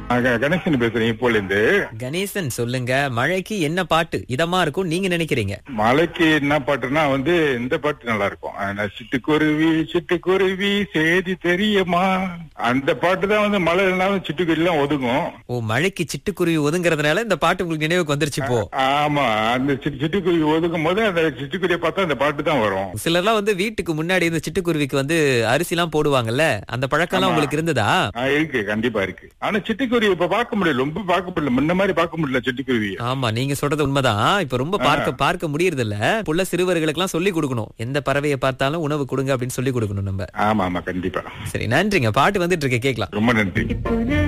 கணேசன் பேசுறேன் இப்போல இருந்து. கணேசன் சொல்லுங்க, மழைக்கு என்ன பாட்டு இதமா இருக்கும் நீங்க நினைக்கிறீங்க? மழைக்கு என்ன பாட்டுன்னா இந்த பாட்டு நல்லா இருக்கும். சிட்டுக்குருவி சிட்டுக்குருவி சேதி தெரியுமா, அந்த பாட்டு தான் மழை இல்லைனாலும் சிட்டுக்குருவி எல்லாம் ஒதுங்கும். ஓ, மழைக்கு சிட்டுக்குருவி ஒதுங்கறதுனால இந்த பாட்டு உங்களுக்கு நினைவுக்கு வந்துருச்சு இப்போ. ஆமா, அந்த சிட்டுக்குருவி ஒதுக்கும் போது அந்த சிட்டுக்குருவியை பார்த்தா அந்த பாட்டு தான் வரும். சிலர்லாம் வீட்டுக்கு முன்னாடி இந்த சிட்டுக்குருவிக்கு அரிசி எல்லாம் போடுவாங்கல்ல, அந்த பழக்கம் எல்லாம் உங்களுக்கு இருந்ததா? இருக்கு, கண்டிப்பா இருக்கு. ஆனா சிட்டுக்குருவி இப்ப பார்க்க முடியல, ரொம்ப பார்க்க முடியல, முன்ன மாதிரி பார்க்க முடியல சிட்டுக்குருவி. ஆமா, நீங்க சொல்றது உண்மைதான். இப்ப ரொம்ப பார்க்க முடியறது இல்ல. புள்ள சிறுவர்களுக்கு எல்லாம் சொல்லி கொடுக்கணும், எந்த பறவையை பார்த்தாலும் உணவு கொடுங்க அப்படின்னு சொல்லி கொடுக்கணும் நம்ம. ஆமா ஆமா, கண்டிப்பா. சரி, நன்றிங்க. பாட்டு வந்துட்டு இருக்க, கேட்கலாம். ரொம்ப நன்றி.